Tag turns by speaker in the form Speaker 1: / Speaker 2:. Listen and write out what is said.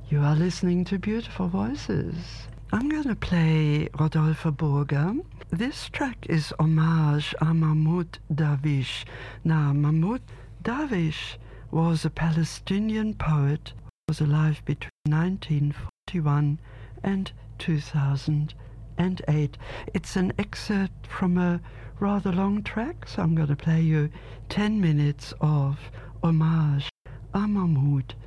Speaker 1: You are listening to Beautiful Voices. I'm going to play Rodolphe Burger. This track is homage à Mahmoud Darwish. Now, Mahmoud Darwish was a Palestinian poet who was alive between 1941 and 2008. It's an excerpt from a rather long track, so I'm going to play you 10 minutes of homage à Mahmoud